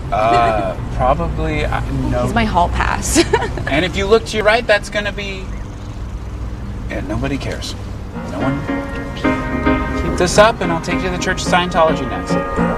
Probably no. He's my hall pass. And if you look to your right, that's going to be... Yeah, nobody cares. No one... Keep this up and I'll take you to the Church of Scientology next.